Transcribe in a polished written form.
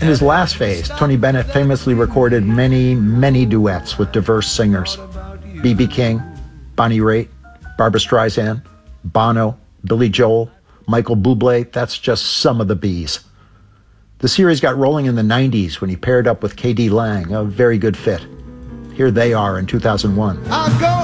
his last phase, Tony Bennett famously recorded many, many duets with diverse singers. B.B. King, Bonnie Raitt, Barbra Streisand, Bono, Billy Joel, Michael Bublé, that's just some of the Bs. The series got rolling in the 90s when he paired up with K.D. Lang, a very good fit. Here they are in 2001.